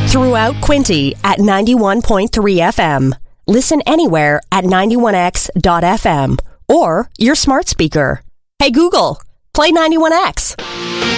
Throughout Quinte at 91.3 FM. Listen anywhere at 91x.fm or your smart speaker. Hey Google, play 91X.